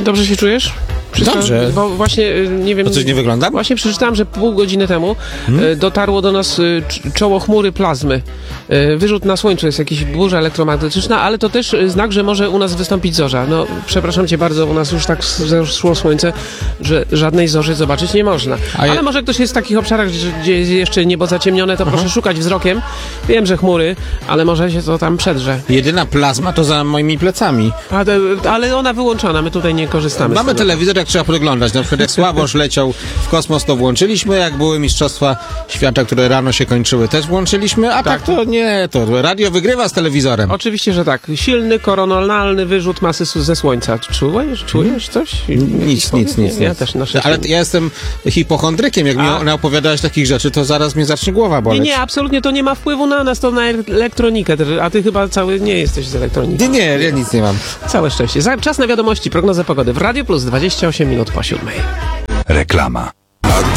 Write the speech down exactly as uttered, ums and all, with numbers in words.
Dobrze się czujesz? Wszystko, Dobrze. Bo właśnie, nie wiem... To coś nie wygląda? Właśnie przeczytałem, że pół godziny temu hmm? dotarło do nas czoło chmury plazmy. Wyrzut na słońcu, jest jakaś burza elektromagnetyczna, ale to też znak, że może u nas wystąpić zorza. No, przepraszam cię bardzo, u nas już tak zeszło słońce, że żadnej zorzy zobaczyć nie można. Ale ja... może ktoś jest w takich obszarach, gdzie, gdzie jest jeszcze niebo zaciemnione, to Aha. proszę szukać wzrokiem. Wiem, że chmury, ale może się to tam przedrze. Jedyna plazma to za moimi plecami. A, ale ona wyłączona, my tutaj nie korzystamy. Mamy z tego. telewizor, jak trzeba podglądać. Na przykład jak Sławosz leciał w kosmos, to włączyliśmy. Jak były Mistrzostwa Świata, które rano się kończyły, też włączyliśmy. A tak, tak to nie, to radio wygrywa z telewizorem. Oczywiście, że tak. Silny, koronalny wyrzut masy ze słońca. Czujesz, czujesz coś? Nic, nic, nic. Ja też na szczęście. Ale ja jestem hipochondrykiem. Jak A... mi opowiadałeś takich rzeczy, to zaraz mnie zacznie głowa boleć. Nie, nie, absolutnie to nie ma wpływu na nas, to na elektronikę. A ty chyba cały nie jesteś z elektroniki. Nie, nie, ja nic nie mam. Całe szczęście. Czas na wiadomości, prognozę pogody w Radio Plus, dwadzieścia osiem minut po siódmej. Reklama.